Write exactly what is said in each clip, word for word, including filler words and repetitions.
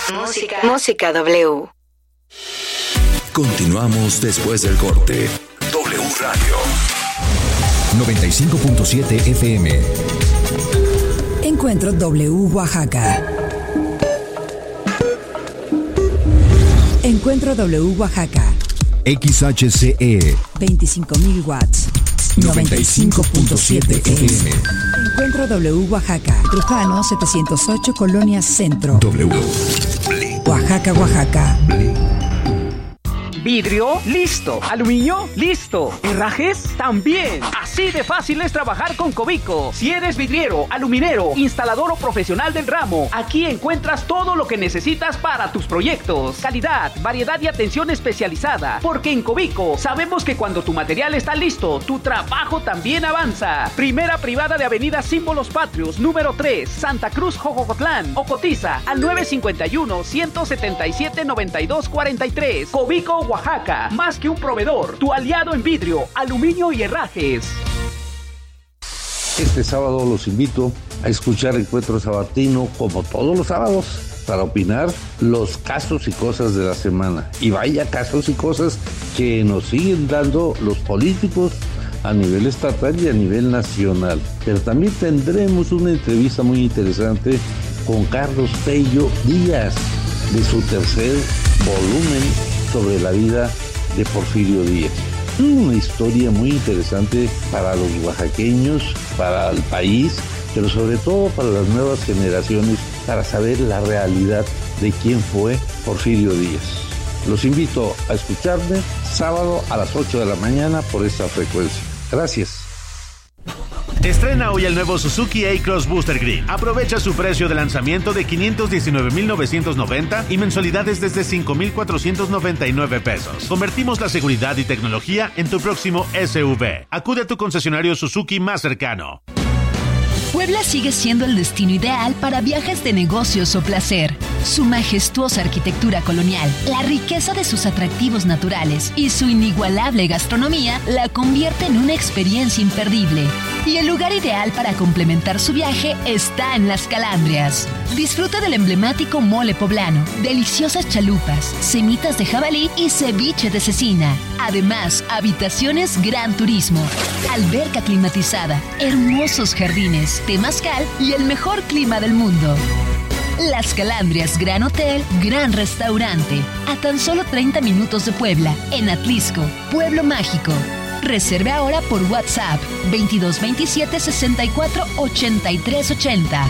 Música. Música W. Continuamos después del corte. W Radio noventa y cinco punto siete F M. Encuentro W Oaxaca. Encuentro W Oaxaca. X H C E veinticinco mil watts. noventa y cinco punto siete F M. Encuentro W Oaxaca. Trujano setecientos ocho, Colonia Centro. W. Oaxaca, Oaxaca. Vidrio, listo. Aluminio, listo. Herrajes, también. Así de fácil es trabajar con Cobico. Si eres vidriero, aluminero, instalador o profesional del ramo, aquí encuentras todo lo que necesitas para tus proyectos. Calidad, variedad y atención especializada. Porque en Cobico sabemos que cuando tu material está listo, tu trabajo también avanza. Primera privada de Avenida Símbolos Patrios, número tres, Santa Cruz, Jojocotlán. O cotiza al nueve cinco uno, uno siete siete, nueve dos cuatro tres. Cobico, Oaxaca, más que un proveedor, tu aliado en vidrio, aluminio y herrajes. Este sábado los invito a escuchar Encuentro Sabatino como todos los sábados para opinar los casos y cosas de la semana. Y vaya casos y cosas que nos siguen dando los políticos a nivel estatal y a nivel nacional. Pero también tendremos una entrevista muy interesante con Carlos Pello Díaz de su tercer volumen sobre la vida de Porfirio Díaz. Una historia muy interesante para los oaxaqueños, para el país, pero sobre todo para las nuevas generaciones, para saber la realidad de quién fue Porfirio Díaz. Los invito a escucharme sábado a las ocho de la mañana por esta frecuencia. Gracias. Estrena hoy el nuevo Suzuki A-Cross Booster Green. Aprovecha su precio de lanzamiento de quinientos diecinueve mil novecientos noventa y mensualidades desde cinco mil cuatrocientos noventa y nueve pesos. Convertimos la seguridad y tecnología en tu próximo S U V. Acude a tu concesionario Suzuki más cercano. Puebla sigue siendo el destino ideal para viajes de negocios o placer. Su majestuosa arquitectura colonial, la riqueza de sus atractivos naturales y su inigualable gastronomía la convierte en una experiencia imperdible. Y el lugar ideal para complementar su viaje está en Las Calandrias. Disfruta del emblemático mole poblano, deliciosas chalupas, semitas de jabalí y ceviche de cecina. Además, habitaciones Gran Turismo, alberca climatizada, hermosos jardines, temazcal y el mejor clima del mundo. Las Calandrias Gran Hotel, Gran Restaurante, a tan solo treinta minutos de Puebla, en Atlisco, Pueblo Mágico. Reserve ahora por WhatsApp veintidós veintisiete sesenta y cuatro ochenta y tres ochenta.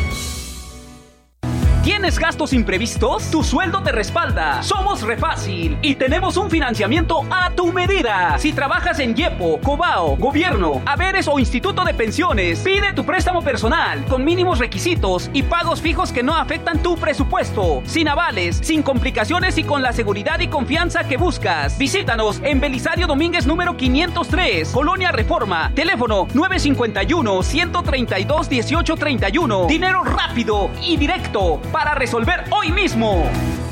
¿Tienes gastos imprevistos? Tu sueldo te respalda. Somos Refácil y tenemos un financiamiento a tu medida. Si trabajas en YEPO, Cobao, Gobierno, Haberes o Instituto de Pensiones, pide tu préstamo personal con mínimos requisitos y pagos fijos que no afectan tu presupuesto. Sin avales, sin complicaciones y con la seguridad y confianza que buscas. Visítanos en Belisario Domínguez número quinientos tres, Colonia Reforma. Teléfono nueve cinco uno, uno tres dos, uno ocho tres uno. Dinero rápido y directo para resolver hoy mismo.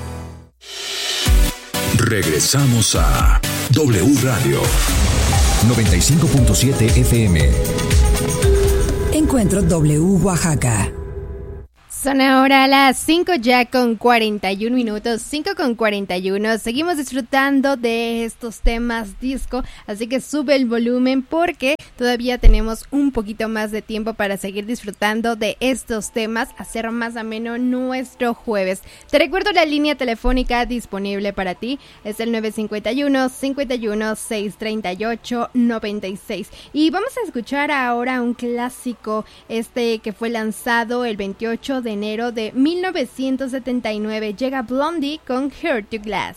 Regresamos a W Radio noventa y cinco punto siete F M. Encuentro W Oaxaca. Son ahora las cinco ya con cuarenta y un minutos, cinco con cuarenta y uno. Seguimos disfrutando de estos temas disco, así que sube el volumen porque todavía tenemos un poquito más de tiempo para seguir disfrutando de estos temas, hacer más ameno nuestro jueves. Te recuerdo la línea telefónica disponible para ti, es el nueve cinco uno, cinco uno, seis tres ocho, nueve seis. Y vamos a escuchar ahora un clásico, este que fue lanzado el veintiocho de enero de mil novecientos setenta y nueve. Llega Blondie con Heart to Glass.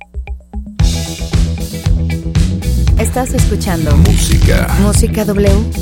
Estás escuchando Música. Música W.